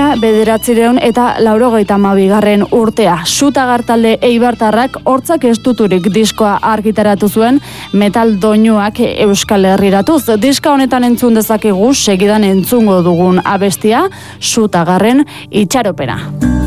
Mila 1982 urtea. Sutagar talde eibartarrak hortzak estuturik diskoa argitaratu zuen metal doinuak Euskal Herriratuz. Diska honetan entzun dezakegu segidan entzungo dugun abestia Sutagarren itxaropena.